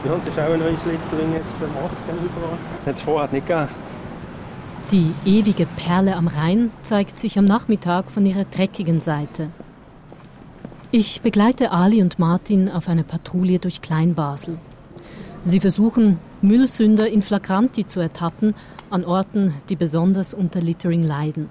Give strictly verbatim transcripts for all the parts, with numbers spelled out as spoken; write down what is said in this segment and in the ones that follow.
Ja, und das ist auch ein neues Littering jetzt, der Masken überall. Das hat es vorher nicht gegeben. Die ewige Perle am Rhein zeigt sich am Nachmittag von ihrer dreckigen Seite. Ich begleite Ali und Martin auf eine Patrouille durch Kleinbasel. Sie versuchen, Müllsünder in flagranti zu ertappen, an Orten, die besonders unter Littering leiden.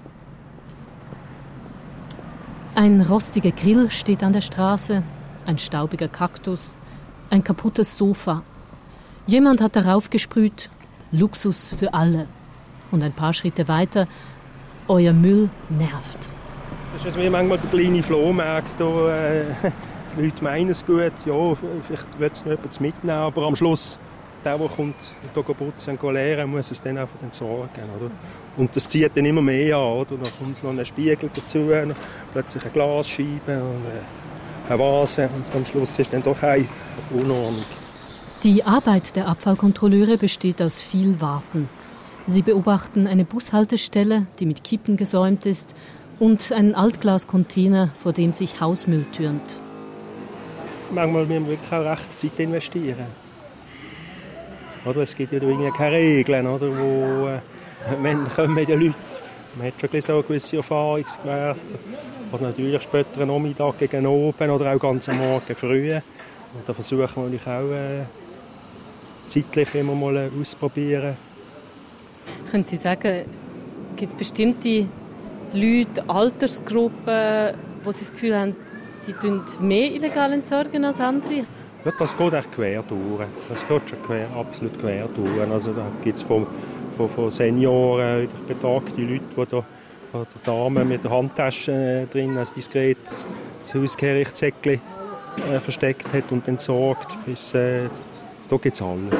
Ein rostiger Grill steht an der Straße, ein staubiger Kaktus, ein kaputtes Sofa. Jemand hat darauf gesprüht, Luxus für alle. Und ein paar Schritte weiter, euer Müll nervt. Das ist wie manchmal der kleine Flohmarkt. Da, äh, die Leute meinen es gut, ja, vielleicht wird es noch jemand mitnehmen, aber am Schluss, der, der kommt, hier putzen und leeren, muss es dann einfach entsorgen. Oder? Und das zieht dann immer mehr an. Oder? Dann kommt noch ein Spiegel dazu, plötzlich eine Glasscheibe und eine Vase. Und am Schluss ist dann doch eine Unordnung. Die Arbeit der Abfallkontrolleure besteht aus viel Warten. Sie beobachten eine Bushaltestelle, die mit Kippen gesäumt ist, und einen Altglascontainer, vor dem sich Hausmüll türmt. Manchmal müssen wir wirklich auch recht Zeit investieren. Oder? Es gibt ja da keine Regeln, oder? Wo, äh, wenn kommen die Leute. Man hat schon so eine gewisse Erfahrungswerte. Oder natürlich später am Nachmittag gegen oben oder auch ganz am Morgen früh. Und da versuchen wir natürlich auch äh, zeitlich immer mal ausprobieren. Können Sie sagen, gibt es bestimmte Leute, Altersgruppen, wo Sie das Gefühl haben, die tun mehr illegal entsorgen als andere? Ja, das geht echt quer durch. Das geht schon quer, absolut quer durch. Also da gibt es von, von, von Senioren, betagte Leute, die da, oder Damen mit der Handtasche drin als diskret das Hausgerichtssäckchen äh, versteckt hat und entsorgt. Bis, äh, da gibt es alles.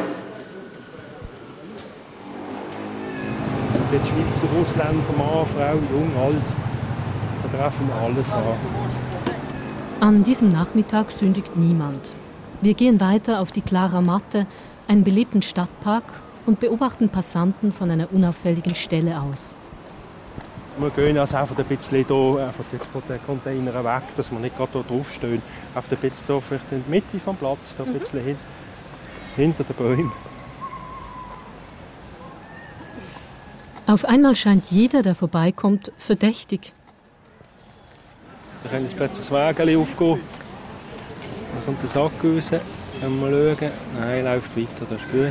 Die Schweizer, Ausländer, Mann, Frau, jung, alt, da treffen wir alles an. An diesem Nachmittag sündigt niemand. Wir gehen weiter auf die Clara Matte, einen belebten Stadtpark, und beobachten Passanten von einer unauffälligen Stelle aus. Wir gehen also einfach ein bisschen hier, einfach von den Containern weg, dass wir nicht gerade hier draufstehen. Einfach ein bisschen hier, vielleicht in der Mitte des Platzes, ein bisschen mhm. hin, hinter den Bäumen. Auf einmal scheint jeder, der vorbeikommt, verdächtig. Da kann jetzt plötzlich das Wägel aufgehen. Dann kommt der Sack raus. Können wir schauen. Nein, läuft weiter, das ist gut.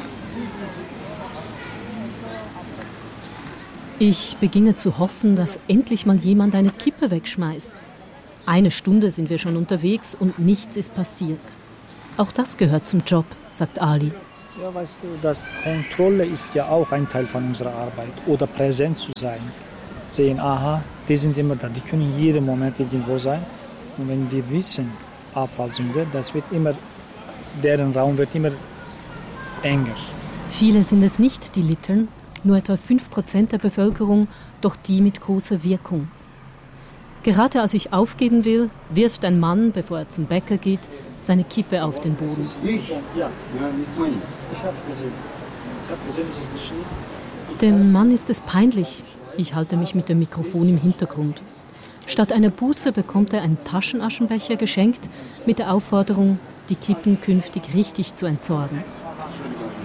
Ich beginne zu hoffen, dass endlich mal jemand eine Kippe wegschmeißt. Eine Stunde sind wir schon unterwegs und nichts ist passiert. Auch das gehört zum Job, sagt Ali. Ja, weißt du, das Kontrolle ist ja auch ein Teil von unserer Arbeit. Oder präsent zu sein. Sehen, aha, die sind immer da, die können jeden Moment irgendwo sein. Und wenn die wissen, Abfallsünder, das wird immer, deren Raum wird immer enger. Viele sind es nicht, die littern, nur etwa fünf Prozent der Bevölkerung, doch die mit großer Wirkung. Gerade als ich aufgeben will, wirft ein Mann, bevor er zum Bäcker geht, seine Kippe auf den Boden. Das ist ich? Ja. Ich habe gesehen. Ich habe gesehen, es ist nicht schlimm. Dem Mann ist es peinlich. Ich halte mich mit dem Mikrofon im Hintergrund. Statt einer Buße bekommt er einen Taschenaschenbecher geschenkt mit der Aufforderung, die Kippen künftig richtig zu entsorgen.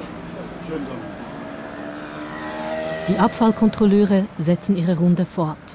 Die Abfallkontrolleure setzen ihre Runde fort.